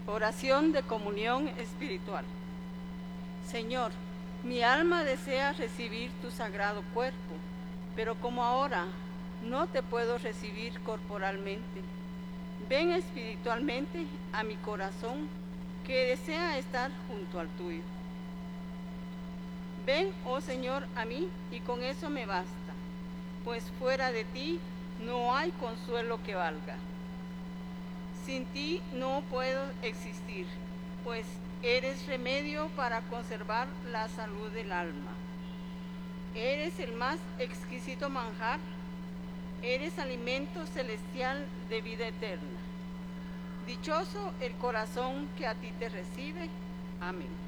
Oración de comunión espiritual. Señor, mi alma desea recibir tu sagrado cuerpo, pero como ahora no te puedo recibir corporalmente, ven espiritualmente a mi corazón que desea estar junto al tuyo. Ven, oh Señor, a mí y con eso me basta, pues fuera de ti no hay consuelo que valga. Sin ti no puedo existir, pues eres remedio para conservar la salud del alma. Eres el más exquisito manjar, eres alimento celestial de vida eterna. Dichoso el corazón que a ti te recibe. Amén.